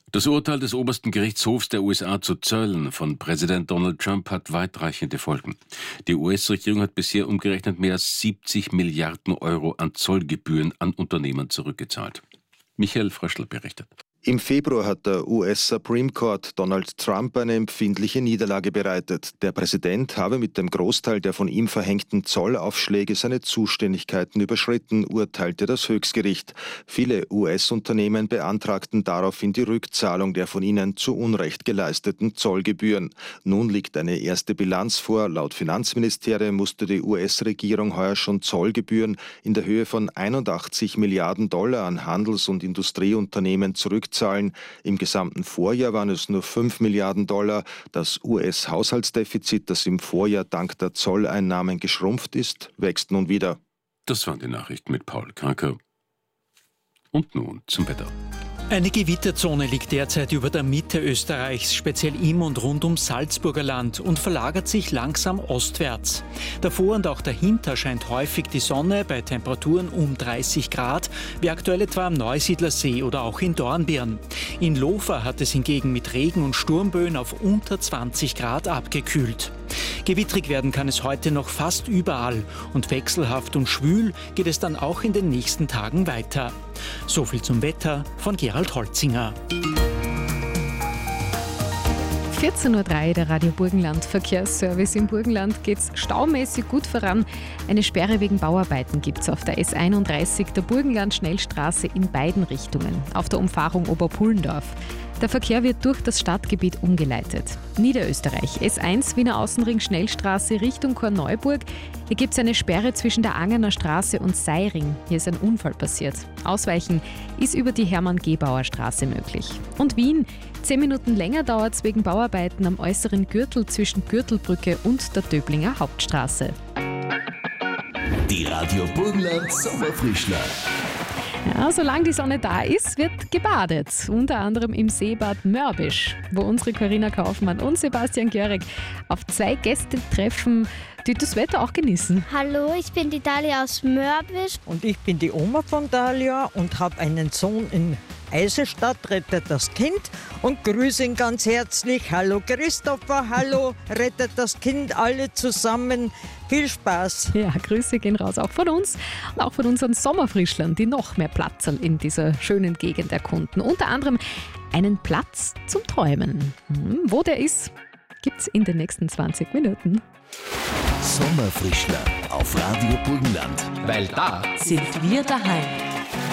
Das Urteil des obersten Gerichtshofs der USA zu Zöllen von Präsident Donald Trump hat weitreichende Folgen. Die US-Regierung hat bisher umgerechnet mehr als 70 Milliarden Euro an Zollgebühren an Unternehmen zurückgezahlt. Michael Fröschl berichtet. Im Februar hat der US Supreme Court Donald Trump eine empfindliche Niederlage bereitet. Der Präsident habe mit dem Großteil der von ihm verhängten Zollaufschläge seine Zuständigkeiten überschritten, urteilte das Höchstgericht. Viele US-Unternehmen beantragten daraufhin die Rückzahlung der von ihnen zu Unrecht geleisteten Zollgebühren. Nun liegt eine erste Bilanz vor. Laut Finanzministerium musste die US-Regierung heuer schon Zollgebühren in der Höhe von 81 Milliarden Dollar an Handels- und Industrieunternehmen zurückzahlen. Im gesamten Vorjahr waren es nur 5 Milliarden Dollar. Das US-Haushaltsdefizit, das im Vorjahr dank der Zolleinnahmen geschrumpft ist, wächst nun wieder. Das waren die Nachrichten mit Paul Kranker. Und nun zum Wetter. Eine Gewitterzone liegt derzeit über der Mitte Österreichs, speziell im und rund ums Salzburger Land, und verlagert sich langsam ostwärts. Davor und auch dahinter scheint häufig die Sonne bei Temperaturen um 30 Grad, wie aktuell etwa am Neusiedlersee oder auch in Dornbirn. In Lofer hat es hingegen mit Regen und Sturmböen auf unter 20 Grad abgekühlt. Gewittrig werden kann es heute noch fast überall und wechselhaft und schwül geht es dann auch in den nächsten Tagen weiter. So viel zum Wetter von Gerald Holzinger. 14.03 Uhr, der Radio Burgenland Verkehrsservice. Im Burgenland geht es staumäßig gut voran. Eine Sperre wegen Bauarbeiten gibt es auf der S31 der Burgenland-Schnellstraße in beiden Richtungen, auf der Umfahrung Oberpullendorf. Der Verkehr wird durch das Stadtgebiet umgeleitet. Niederösterreich, S1 Wiener Außenring Schnellstraße Richtung Korneuburg. Hier gibt es eine Sperre zwischen der Angerner Straße und Seiring. Hier ist ein Unfall passiert. Ausweichen ist über die Hermann-Gebauer Straße möglich. Und Wien, 10 Minuten länger dauert es wegen Bauarbeiten am äußeren Gürtel zwischen Gürtelbrücke und der Döblinger Hauptstraße. Die Radio Burgenland Sommerfrischler. Ja, solange die Sonne da ist, wird gebadet. Unter anderem im Seebad Mörbisch, wo unsere Corinna Kaufmann und Sebastian Göreg auf 2 Gäste treffen, die das Wetter auch genießen. Hallo, ich bin die Dalia aus Mörbisch. Und ich bin die Oma von Dalia und habe einen Sohn in Eisenstadt, rettet das Kind, und grüße ihn ganz herzlich. Hallo Christopher, hallo, rettet das Kind, alle zusammen. Viel Spaß. Ja, Grüße gehen raus auch von uns und auch von unseren Sommerfrischlern, die noch mehr Platz in dieser schönen Gegend erkunden. Unter anderem einen Platz zum Träumen. Wo der ist, gibt's in den nächsten 20 Minuten. Sommerfrischler auf Radio Burgenland. Weil da sind wir daheim.